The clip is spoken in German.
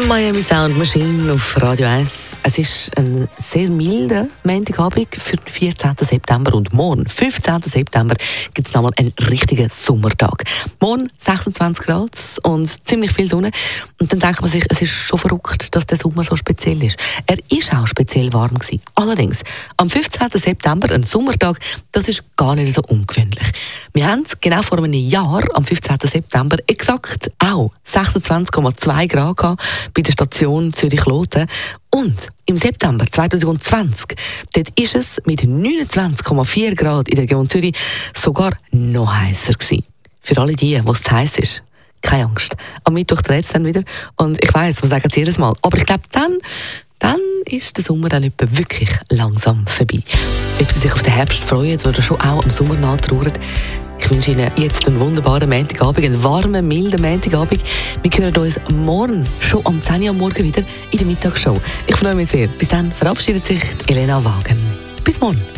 Miami Sound Machine auf Radio 1. Es ist ein sehr milder Montagabend für den 14. September und morgen, 15. September, gibt es nochmal einen richtigen Sommertag. Morgen 26 Grad und ziemlich viel Sonne. Und dann denkt man sich, es ist schon verrückt, dass der Sommer so speziell ist. Er ist auch speziell warm gewesen. Allerdings, am 15. September, ein Sommertag, das ist gar nicht so ungewöhnlich. Wir haben genau vor einem Jahr, am 15. September, exakt auch 26,2 Grad gehabt bei der Station Zürich-Loten. Und im September 2020, dort ist es mit 29,4 Grad in der Region Zürich sogar noch heißer gewesen. Für alle die, wo es zu heiß ist, keine Angst. Am Mittwoch dreht es dann wieder. Und ich weiss, was sagen sie jedes Mal. Aber ich glaube, dann ist der Sommer dann etwa wirklich langsam vorbei. Ob sie sich auf den Herbst freuen oder schon auch am Sommer nachtrauern, ich wünsche Ihnen jetzt einen wunderbaren Montagabend, einen warmen, milden Montagabend. Wir hören uns morgen schon am 10 Uhr am Morgen wieder in der Mittagsshow. Ich freue mich sehr. Bis dann verabschiedet sich Elena Wagen. Bis morgen.